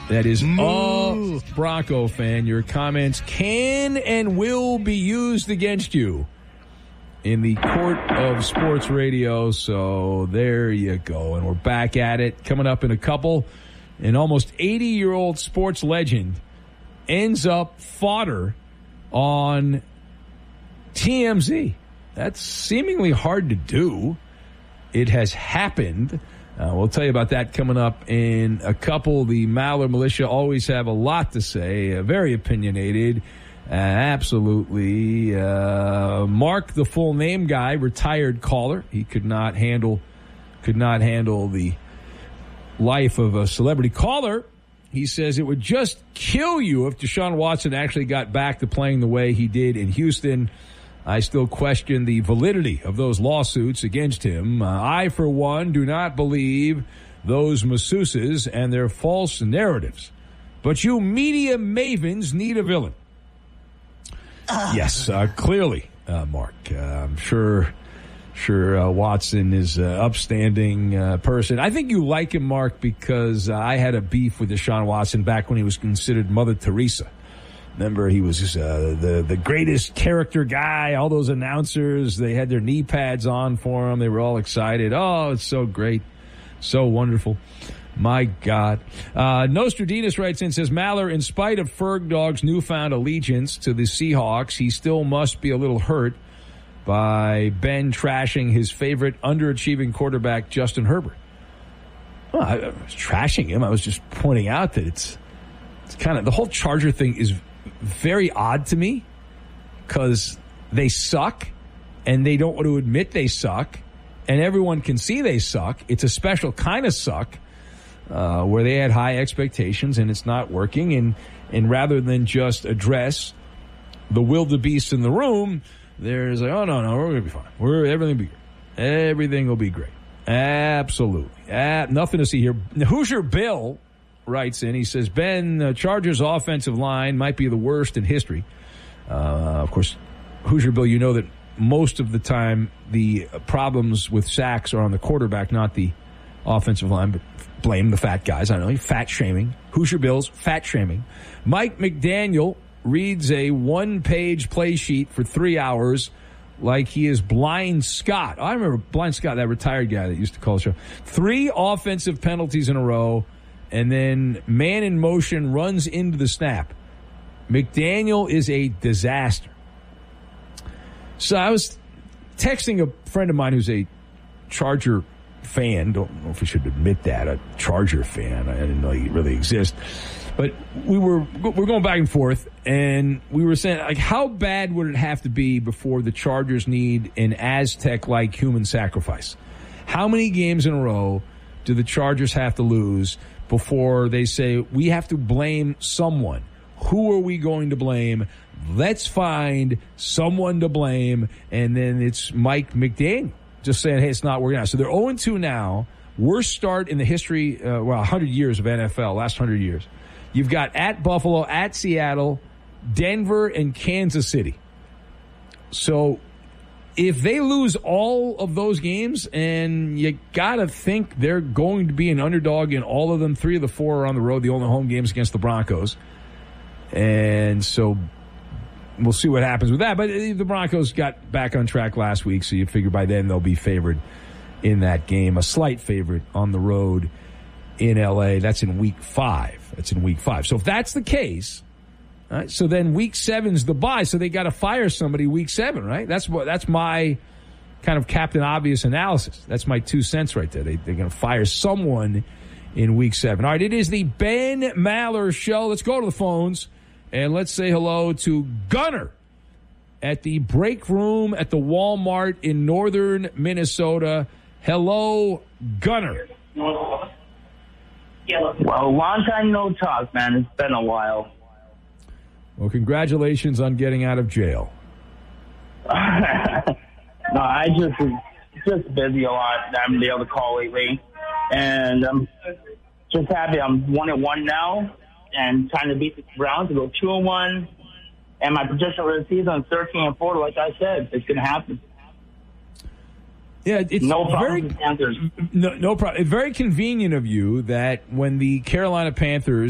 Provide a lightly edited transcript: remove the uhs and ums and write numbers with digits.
That is a Bronco fan. Your comments can and will be used against you in the court of sports radio. So there you go. And we're back at it. Coming up in a couple, an almost 80-year-old sports legend ends up fodder on TMZ. That's seemingly hard to do. It has happened. We'll tell you about that coming up in a couple. The Maller Militia always have a lot to say, very opinionated. Absolutely. Mark, the full name guy, retired caller. He could not handle the life of a celebrity caller. He says it would just kill you if Deshaun Watson actually got back to playing the way he did in Houston. I still question the validity of those lawsuits against him. I, for one, do not believe those masseuses and their false narratives. But you media mavens need a villain. Yes, clearly, Mark. I'm sure Watson is an upstanding person. I think you like him, Mark, because I had a beef with Deshaun Watson back when he was considered Mother Teresa. Remember, he was the greatest character guy. All those announcers, they had their knee pads on for him. They were all excited. Oh, it's so great. So wonderful. My God. Nostradamus writes in, says, Maller, in spite of Ferg Dog's newfound allegiance to the Seahawks, he still must be a little hurt by Ben trashing his favorite underachieving quarterback, Justin Herbert. Well, I was trashing him. I was just pointing out that it's kind of, the whole Charger thing is very odd to me because they suck and they don't want to admit they suck and everyone can see they suck. It's a special kind of suck where they had high expectations and it's not working. And rather than just address the wildebeest in the room, there's like, oh, no, we're going to be fine. Everything will be great. Everything will be great. Absolutely. Nothing to see here. Hoosier Bill writes in, he says, Ben, Chargers offensive line might be the worst in history. Of course, Hoosier Bill, you know that most of the time the problems with sacks are on the quarterback, not the offensive line, but blame the fat guys. I know, fat shaming. Hoosier Bill's fat shaming. Mike McDaniel reads a one-page play sheet for 3 hours like he is Blind Scott. I remember Blind Scott, that retired guy that used to call the show. 3 offensive penalties in a row, and then man in motion runs into the snap. McDaniel is a disaster. So I was texting a friend of mine who's a Charger fan. Don't know if we should admit that, a Charger fan. I didn't know he really exists. But we're going back and forth, and we were saying, like, how bad would it have to be before the Chargers need an Aztec-like human sacrifice? How many games in a row do the Chargers have to lose before they say, we have to blame someone? Who are we going to blame? Let's find someone to blame. And then it's Mike McDaniel just saying, hey, it's not working out. So they're 0-2 now. Worst start in the history, 100 years of NFL, last 100 years. You've got at Buffalo, at Seattle, Denver, and Kansas City. So if they lose all of those games, and you got to think they're going to be an underdog in all of them, 3 of the 4 are on the road, the only home games against the Broncos. And so we'll see what happens with that. But the Broncos got back on track last week, so you figure by then they'll be favored in that game, a slight favorite on the road in L.A. That's in Week 5. So if that's the case, right, so then Week 7's the bye, so they got to fire somebody Week 7, right? That's my kind of Captain Obvious analysis. That's my 2 cents right there. They're going to fire someone in Week 7. All right, it is the Ben Maller Show. Let's go to the phones, and let's say hello to Gunner at the break room at the Walmart in northern Minnesota. Hello, Gunner. Well, long time no talk, man. It's been a while. Well, congratulations on getting out of jail. No, I just busy a lot. I haven't been able to call lately. And I'm just happy I'm 1-1 now and trying to beat the Browns to go 2-1. And my prediction for the season is 13-4. Like I said, it's going to happen. Yeah, it's no problem with Panthers. No problem. It's very convenient of you that when the Carolina Panthers